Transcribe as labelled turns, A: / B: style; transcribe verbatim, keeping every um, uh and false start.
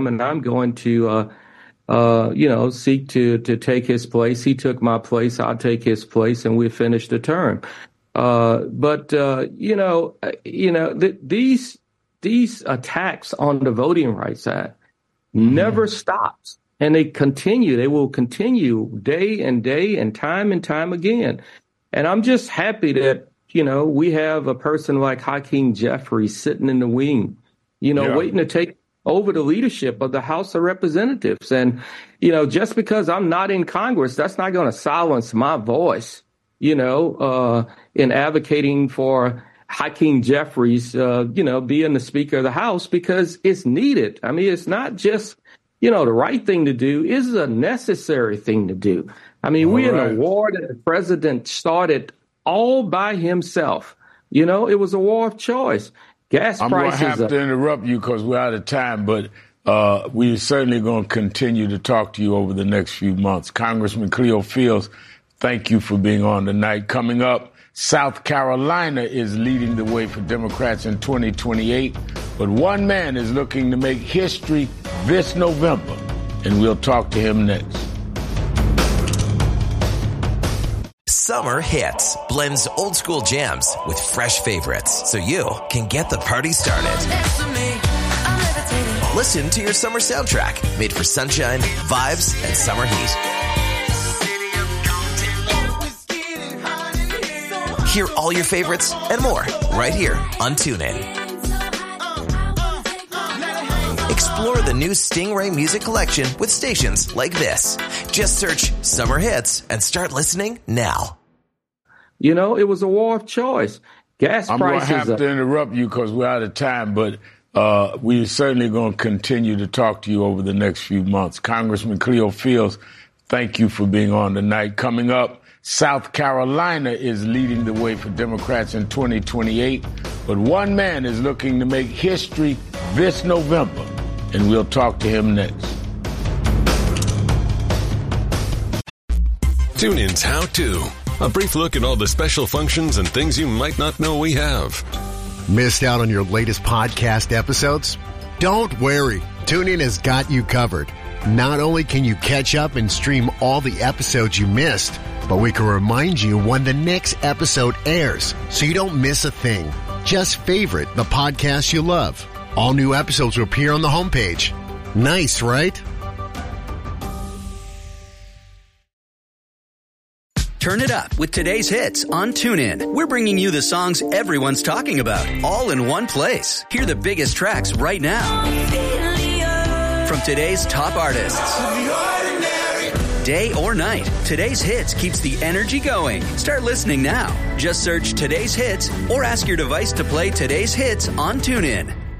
A: and I'm going to, uh, uh, you know, seek to to take his place. He took my place. I'll take his place, and we finish the term. Uh, but uh, you know, you know, th- these these attacks on the Voting Rights Act mm-hmm. never stops, and they continue. They will continue day and day and time and time again. And I'm just happy that, you know, we have a person like Hakeem Jeffries sitting in the wing, you know, yeah. waiting to take over the leadership of the House of Representatives. And, you know, just because I'm not in Congress, that's not going to silence my voice, you know, uh, in advocating for Hakeem Jeffries, uh, you know, being the Speaker of the House, because it's needed. I mean, it's not just, you know, the right thing to do. It's a necessary thing to do. I mean, all we're right. in a war that the president started all by himself. You know, it was a war of choice. Gas
B: I'm
A: prices.
B: I'm going to have to interrupt you because we're out of time, but uh, we're certainly going to continue to talk to you over the next few months. Congressman Cleo Fields, thank you for being on tonight. Coming up, South Carolina is leading the way for Democrats in twenty twenty-eight, but one man is looking to make history this November, and we'll talk to him next.
C: Summer Hits blends old school jams with fresh favorites so you can get the party started. Listen to your summer soundtrack made for sunshine, vibes, and summer heat. Hear all your favorites and more right here on TuneIn. Explore the new Stingray music collection with stations like this. Just search Summer Hits and start listening now.
A: You know, it was a war of choice. Gas
B: I'm
A: prices.
B: I'm going to have to interrupt you because we're out of time, but uh, we're certainly going to continue to talk to you over the next few months. Congressman Cleo Fields, thank you for being on tonight. Coming up, South Carolina is leading the way for Democrats in twenty twenty-eight, but one man is looking to make history this November, and we'll talk to him next.
D: TuneIn's How To. A brief look at all the special functions and things you might not know we have.
E: Missed out on your latest podcast episodes? Don't worry. TuneIn has got you covered. Not only can you catch up and stream all the episodes you missed, but we can remind you when the next episode airs so you don't miss a thing. Just favorite the podcast you love. All new episodes will appear on the homepage. Nice, right?
F: Turn it up with today's hits on TuneIn. We're bringing you the songs everyone's talking about, all in one place. Hear the biggest tracks right now. From today's top artists. Day or night, today's hits keeps the energy going. Start listening now. Just search today's hits or ask your device to play today's hits on TuneIn.